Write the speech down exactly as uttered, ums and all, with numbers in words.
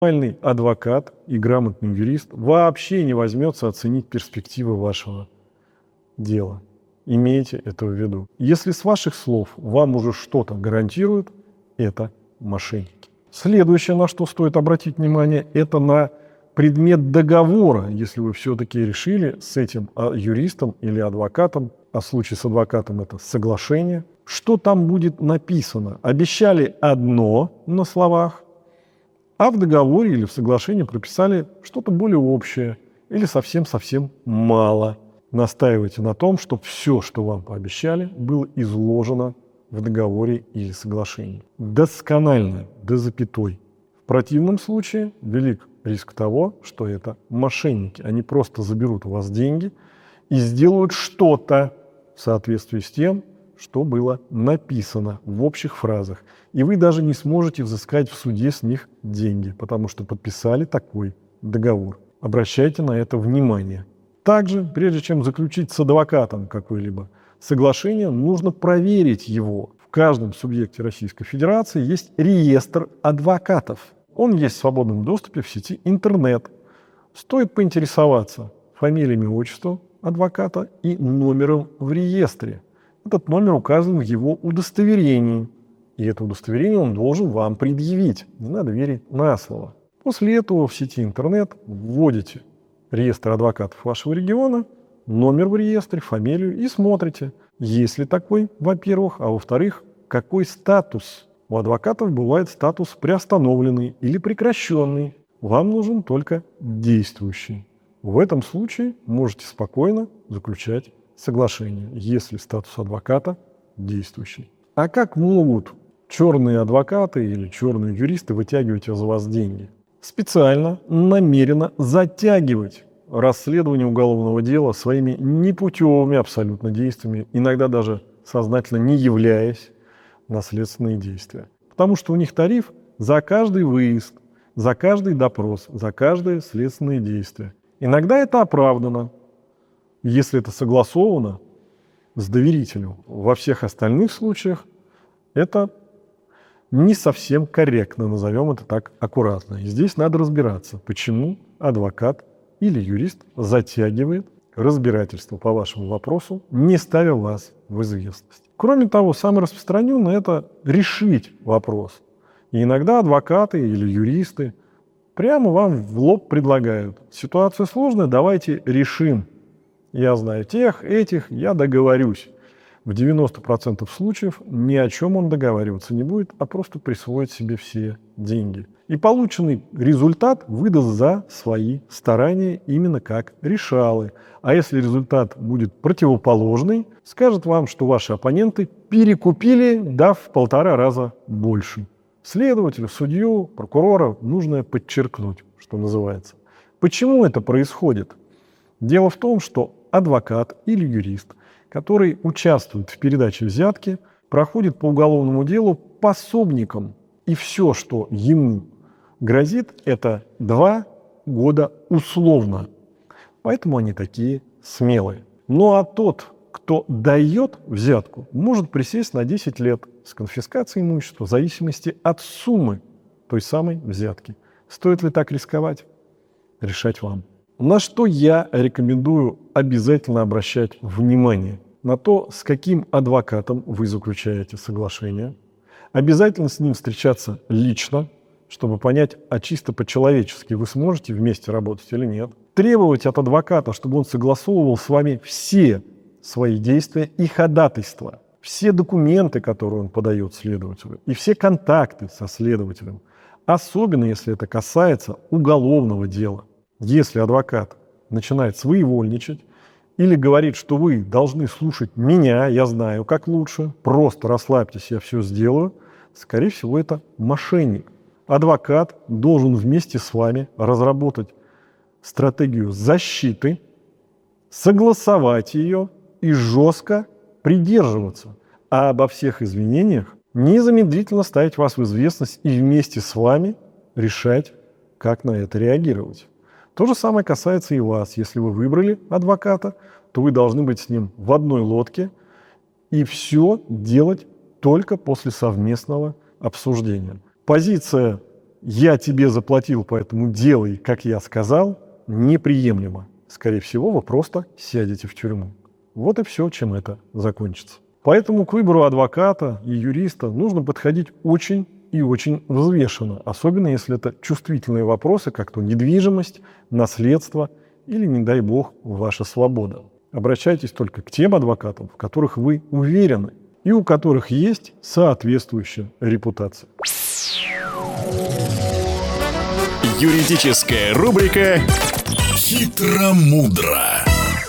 Нормальный адвокат и грамотный юрист вообще не возьмется оценить перспективы вашего дела. Имейте это в виду. Если с ваших слов вам уже что-то гарантируют, это мошенники. Следующее, на что стоит обратить внимание, это на предмет договора, если вы все-таки решили с этим юристом или адвокатом, а в случае с адвокатом это соглашение, что там будет написано. Обещали одно на словах, а в договоре или в соглашении прописали что-то более общее или совсем-совсем мало. Настаивайте на том, чтобы все, что вам пообещали, было изложено в договоре или соглашении. Досконально, до запятой. В противном случае велик риск того, что это мошенники. Они просто заберут у вас деньги и сделают что-то в соответствии с тем, что было написано в общих фразах. И вы даже не сможете взыскать в суде с них деньги, потому что подписали такой договор. Обращайте на это внимание. Также, прежде чем заключить с адвокатом какое-либо соглашение, нужно проверить его. В каждом субъекте Российской Федерации есть реестр адвокатов. Он есть в свободном доступе в сети интернет. Стоит поинтересоваться фамилиями, отчеством адвоката и номером в реестре. Этот номер указан в его удостоверении. И это удостоверение он должен вам предъявить. Не надо верить на слово. После этого в сети интернет вводите реестр адвокатов вашего региона, номер в реестре, фамилию и смотрите, есть ли такой, во-первых, а во-вторых, какой статус. У адвокатов бывает статус приостановленный или прекращенный. Вам нужен только действующий. В этом случае можете спокойно заключать соглашение, если статус адвоката действующий. А как могут черные адвокаты или черные юристы вытягивать из вас деньги? Специально, намеренно затягивать расследование уголовного дела своими непутевыми абсолютно действиями, иногда даже сознательно не являясь на следственные действия. Потому что у них тариф за каждый выезд, за каждый допрос, за каждое следственное действие. Иногда это оправдано, если это согласовано с доверителем. Во всех остальных случаях это не совсем корректно, назовем это так аккуратно. И здесь надо разбираться, почему адвокат или юрист затягивает разбирательство по вашему вопросу, не ставя вас в известность. Кроме того, самое распространенное – это решить вопрос. И иногда адвокаты или юристы прямо вам в лоб предлагают: ситуация сложная, давайте решим. Я знаю тех, этих, я договорюсь. В девяноста процентах случаев ни о чем он договариваться не будет, а просто присвоит себе все деньги. И полученный результат выдаст за свои старания именно как решалы. А если результат будет противоположный, скажет вам, что ваши оппоненты перекупили, дав в полтора раза больше. Следователю, судью, прокурора нужно подчеркнуть, что называется. Почему это происходит? Дело в том, что адвокат или юрист, который участвует в передаче взятки, проходит по уголовному делу пособником. И все, что ему грозит, это два года условно. Поэтому они такие смелые. Ну а тот, кто дает взятку, может присесть на десять лет с конфискацией имущества в зависимости от суммы той самой взятки. Стоит ли так рисковать? Решать вам. На что я рекомендую обязательно обращать внимание? На то, с каким адвокатом вы заключаете соглашение. Обязательно с ним встречаться лично, чтобы понять, а чисто по-человечески вы сможете вместе работать или нет. Требовать от адвоката, чтобы он согласовывал с вами все свои действия и ходатайства, все документы, которые он подает следователю, и все контакты со следователем, особенно если это касается уголовного дела. Если адвокат начинает своевольничать или говорит, что вы должны слушать меня, я знаю, как лучше, просто расслабьтесь, я все сделаю, скорее всего, это мошенник. Адвокат должен вместе с вами разработать стратегию защиты, согласовать ее и жестко придерживаться. А обо всех извинениях незамедлительно ставить вас в известность и вместе с вами решать, как на это реагировать. То же самое касается и вас. Если вы выбрали адвоката, то вы должны быть с ним в одной лодке и все делать только после совместного обсуждения. Позиция «я тебе заплатил, поэтому делай, как я сказал», неприемлемо. Скорее всего, вы просто сядете в тюрьму. Вот и все, чем это закончится. Поэтому к выбору адвоката и юриста нужно подходить очень и очень взвешенно, особенно если это чувствительные вопросы, как то недвижимость, наследство или, не дай бог, ваша свобода. Обращайтесь только к тем адвокатам, в которых вы уверены и у которых есть соответствующая репутация. Юридическая рубрика «Хитро-мудро».